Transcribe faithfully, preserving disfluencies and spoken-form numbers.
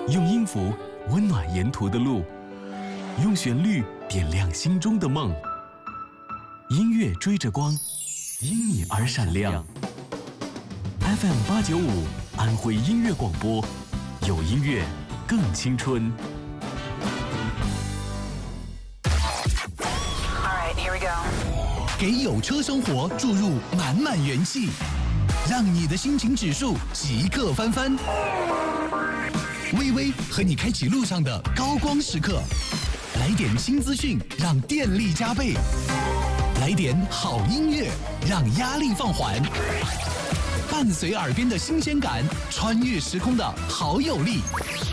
用音符温暖沿途的路，用旋律点亮心中的梦。音乐追着光，因你而闪亮。F M 八九五安徽音乐广播，有音乐更青春。 Alright, here we go. 给有车生活注入满满元气，让你的心情指数即刻翻番。微微和你开启路上的高光时刻，来点新资讯，让电力加倍；来点好音乐，让压力放缓。伴随耳边的新鲜感，穿越时空的好有力。